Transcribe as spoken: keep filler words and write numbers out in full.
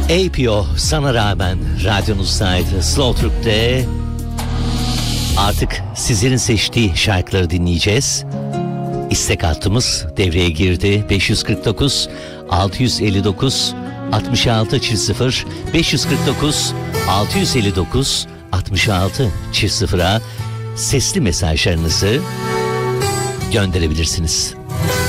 A P O sana rağmen radyonuzdaydı. Slow Türk'te artık sizlerin seçtiği şarkıları dinleyeceğiz. İstek hattımız devreye girdi. beş yüz kırk dokuz altı yüz elli dokuz altmış altı sıfır beş yüz kırk dokuz altı yüz elli dokuz altmış altı sıfıra sesli mesajlarınızı gönderebilirsiniz.